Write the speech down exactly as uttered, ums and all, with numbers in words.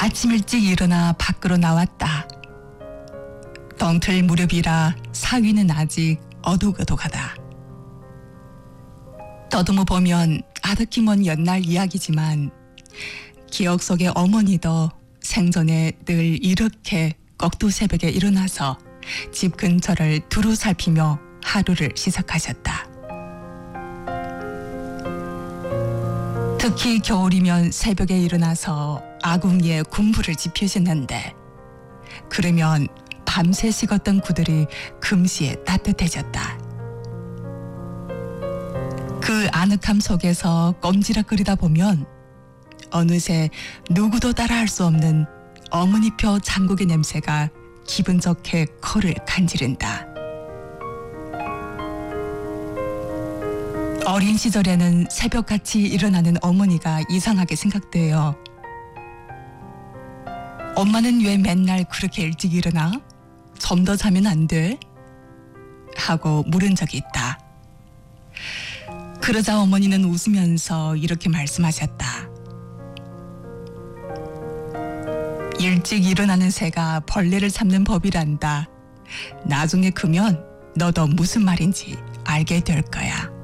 아침 일찍 일어나 밖으로 나왔다. 덩틀 무렵이라 사위는 아직 어둑어둑하다. 더듬어 보면 아득히 먼 옛날 이야기지만 기억 속의 어머니도 생전에 늘 이렇게 꼭두 새벽에 일어나서 집 근처를 두루 살피며 하루를 시작하셨다. 특히 겨울이면 새벽에 일어나서 아궁이에 군부를 지피셨는데 그러면 밤새 식었던 구들이 금시에 따뜻해졌다. 그 아늑함 속에서 꼼지락거리다 보면 어느새 누구도 따라할 수 없는 어머니표 장국의 냄새가 기분 좋게 코를 간지른다. 어린 시절에는 새벽같이 일어나는 어머니가 이상하게 생각돼요. 엄마는 왜 맨날 그렇게 일찍 일어나? 좀 더 자면 안 돼? 하고 물은 적이 있다. 그러자 어머니는 웃으면서 이렇게 말씀하셨다. 일찍 일어나는 새가 벌레를 잡는 법이란다. 나중에 크면 너도 무슨 말인지 알게 될 거야.